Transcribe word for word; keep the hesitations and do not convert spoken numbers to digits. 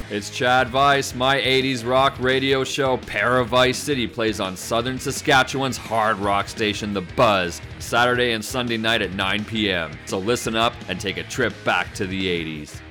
It's Chad Vice. My eighties rock radio show, Paravice City, plays on Southern Saskatchewan's hard rock station, The Buzz, Saturday and Sunday night at nine p.m. So listen up and take a trip back to the eighties.